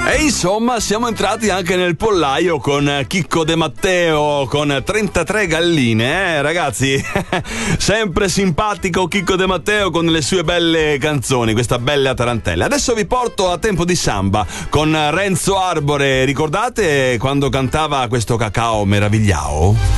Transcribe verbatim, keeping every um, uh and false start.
E insomma siamo entrati anche nel pollaio con Chicco De Matteo con trentatré galline, eh ragazzi? Sempre simpatico Chicco De Matteo con le sue belle canzoni, questa bella tarantella. Adesso vi porto a Tempo di Samba con Renzo Arbore. Ricordate quando cantava questo Cacao Meravigliao?